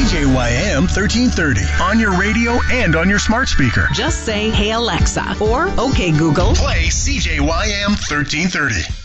CJYM 1330 on your radio and on your smart speaker. Just say, "Hey Alexa," or "Okay Google, play CJYM 1330.